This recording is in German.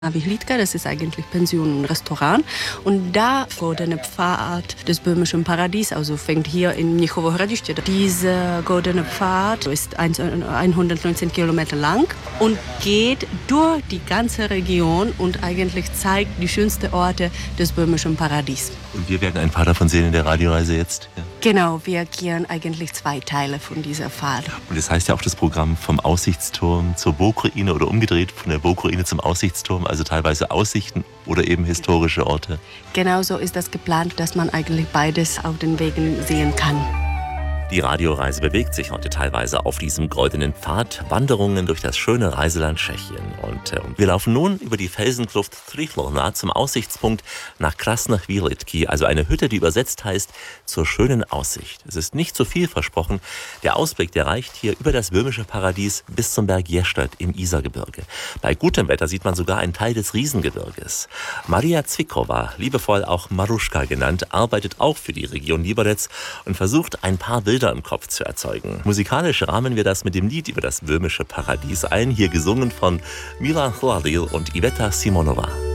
Wichlitka, das ist eigentlich Pension und Restaurant. Und da goldene Pfad des böhmischen Paradies, also fängt hier in Mnichowo-Hradiště. Dieser goldene Pfad ist 119 Kilometer lang und geht durch die ganze Region und eigentlich zeigt die schönsten Orte des böhmischen Paradies. Und wir werden ein paar davon sehen in der Radioreise jetzt? Ja. Genau, wir gehen eigentlich 2 Teile von dieser Fahrt. Und das heißt ja auch das Programm vom Aussichtsturm zur Burgruine oder umgedreht von der Burgruine zum Aussichtsturm, also teilweise Aussichten oder eben historische Orte. Genau so ist das geplant, dass man eigentlich beides auf den Wegen sehen kann. Die Radioreise bewegt sich heute teilweise auf diesem goldenen Pfad, Wanderungen durch das schöne Reiseland Tschechien. Und wir laufen nun über die Felsenkluft Trichlorna zum Aussichtspunkt nach Krasnach Wielitki, also eine Hütte, die übersetzt heißt zur schönen Aussicht. Es ist nicht zu viel versprochen. Der Ausblick, der reicht hier über das böhmische Paradies bis zum Berg Jerstadt im Isargebirge. Bei gutem Wetter sieht man sogar einen Teil des Riesengebirges. Maria Zwickova, liebevoll auch Maruschka genannt, arbeitet auch für die Region Liberec und versucht, ein paar Bilder im Kopf zu erzeugen. Musikalisch rahmen wir das mit dem Lied über das böhmische Paradies ein, hier gesungen von Milan Hladil und Iveta Simonova.